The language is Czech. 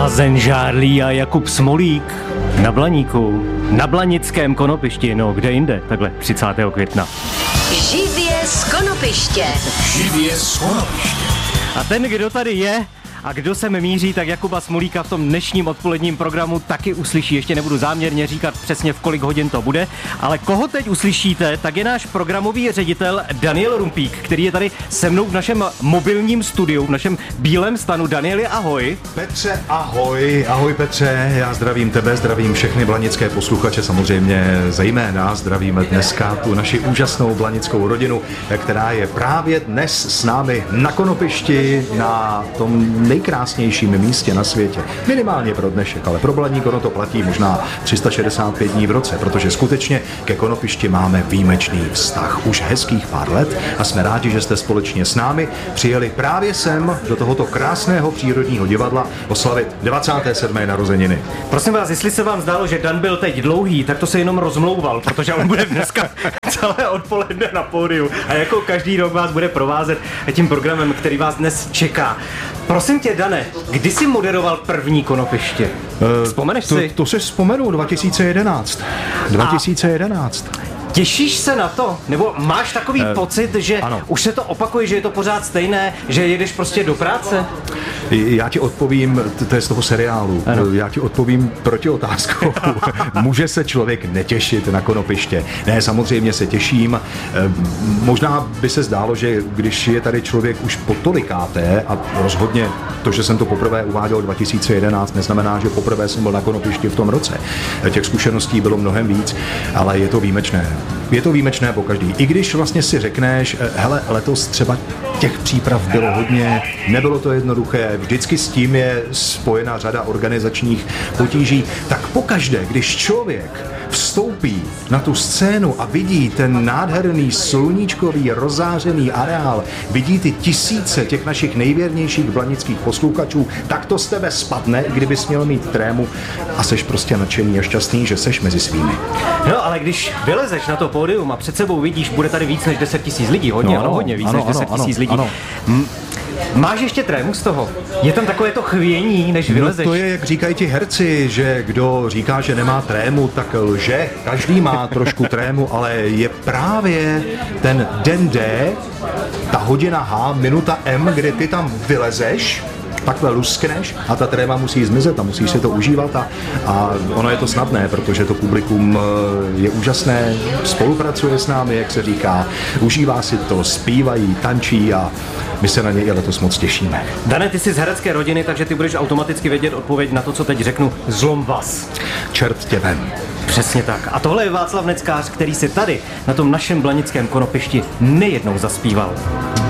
Blázen Žárlí a Jakub Smolík na Blaníku, na Blanickém konopišti, no kde jinde, takhle 30. května. Živě z konopiště. Živě z konopiště. A ten, kdo tady je a kdo sem míří, tak Jakuba Smolíka v tom dnešním odpoledním programu taky uslyší. Ještě nebudu záměrně říkat přesně, v kolik hodin to bude, ale koho teď uslyšíte, tak je náš programový ředitel Daniel Rumpík, který je tady se mnou v našem mobilním studiu, v našem bílém stanu. Danieli, ahoj. Petře, ahoj. Ahoj Petře, já zdravím tebe, zdravím všechny blanické posluchače, samozřejmě zejména zdravíme dneska tu naši úžasnou blanickou rodinu, která je právě dnes s námi na konopišti, na tom nejkrásnějším místě na světě. Minimálně pro dnešek, ale pro Blaník ono to platí možná 365 dní v roce, protože skutečně ke konopišti máme výjimečný vztah. Už hezkých pár let a jsme rádi, že jste společně s námi přijeli právě sem do tohoto krásného přírodního divadla oslavit 97. narozeniny. Prosím vás, jestli se vám zdálo, že Dan byl teď dlouhý, tak to se jenom rozmlouval, protože on bude dneska celé odpoledne na pódiu a jako každý rok vás bude provázet tím programem, který vás dnes čeká. Prosím tě, Dane, kdy jsi moderoval první konopiště? Vzpomeneš si? To si vzpomenu, 2011. 2011. Těšíš se na to? Nebo máš takový pocit, že ano. Už se to opakuje, že je to pořád stejné, že jedeš prostě do práce? Já ti odpovím, to je z toho seriálu, ano. Já ti odpovím proti otázkou. Může se člověk netěšit na konopiště? Ne, samozřejmě se těším. Možná by se zdálo, že když je tady člověk už po tolikáté, a rozhodně to, že jsem to poprvé uváděl 2011, neznamená, že poprvé jsem byl na konopišti v tom roce. Těch zkušeností bylo mnohem víc, ale je to výjimečné. Je to výjimečné po každý. I když vlastně si řekneš, hele, letos třeba těch příprav bylo hodně, nebylo to jednoduché, vždycky s tím je spojena řada organizačních potíží, tak pokaždé, když člověk vstoupí na tu scénu a vidí ten nádherný sluníčkový rozářený areál, vidí ty tisíce těch našich nejvěrnějších blanických posluchačů, tak to z tebe spadne, i kdybys měl mít trému a seš prostě nadšený a šťastný, že seš mezi svými. No, ale když vylezeš na to pódium a před sebou vidíš, bude tady víc než 10 000 lidí, hodně víc než 10 000 lidí. Ano. Máš ještě trému z toho? Je tam takové to chvění, než vylezeš? No to je, jak říkají ti herci, že kdo říká, že nemá trému, tak lže. Každý má trošku trému, ale je právě ten den D, ta hodina H, minuta M, kdy ty tam vylezeš, takhle luskneš a ta tréma musí zmizet a musíš si to užívat a ono je to snadné, protože to publikum je úžasné, spolupracuje s námi, jak se říká, užívá si to, zpívají, tančí a my se na něj letos moc těšíme. Dane, ty jsi z herecké rodiny, takže ty budeš automaticky vědět odpověď na to, co teď řeknu. Zlom vás. Čert tě vem. Přesně tak. A tohle je Václav Neckář, který si tady na tom našem blanickém konopišti nejednou zaspíval.